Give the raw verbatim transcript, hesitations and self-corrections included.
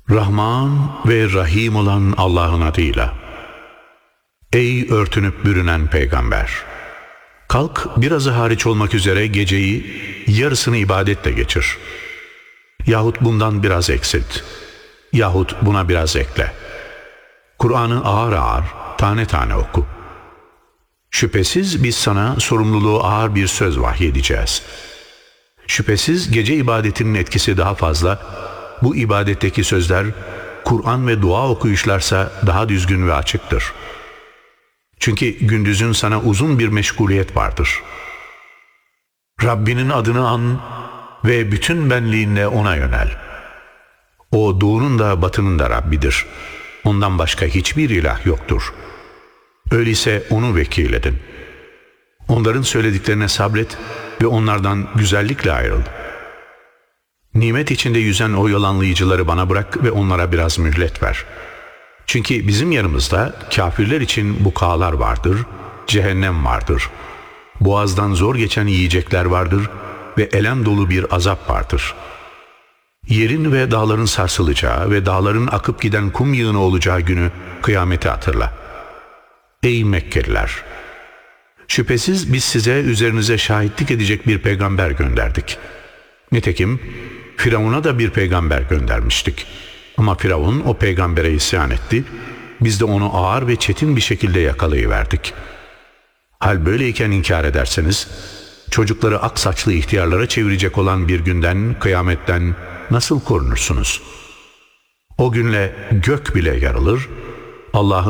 Rahman ve Rahim olan Allah'ın adıyla. Ey örtünüp bürünen peygamber! Kalk, birazı hariç olmak üzere geceyi yarısını ibadetle geçir. Yahut bundan biraz eksilt. Yahut buna biraz ekle. Kur'an'ı ağır ağır, tane tane oku. Şüphesiz biz sana sorumluluğu ağır bir söz vahyedeceğiz. Şüphesiz gece ibadetinin etkisi daha fazla, bu ibadetteki sözler, Kur'an ve dua okuyuşlarsa daha düzgün ve açıktır. Çünkü gündüzün sana uzun bir meşguliyet vardır. Rabbinin adını an ve bütün benliğinle ona yönel. O doğunun da batının da Rabbidir. Ondan başka hiçbir ilah yoktur. Öyleyse onu vekil edin. Onların söylediklerine sabret ve onlardan güzellikle ayrıl. Nimet içinde yüzen o yalanlayıcıları bana bırak ve onlara biraz mühlet ver. Çünkü bizim yanımızda kafirler için bukağalar vardır, cehennem vardır. Boğazdan zor geçen yiyecekler vardır ve elem dolu bir azap vardır. Yerin ve dağların sarsılacağı ve dağların akıp giden kum yığını olacağı günü, kıyameti hatırla. Ey Mekkeliler! Şüphesiz biz size üzerinize şahitlik edecek bir peygamber gönderdik. Nitekim Firavun'a da bir peygamber göndermiştik. Ama Firavun o peygambere isyan etti. Biz de onu ağır ve çetin bir şekilde yakalayıverdik. Hal böyleyken inkar ederseniz, çocukları ak saçlı ihtiyarlara çevirecek olan bir günden, kıyametten nasıl korunursunuz? O günle gök bile yarılır, Allah'ın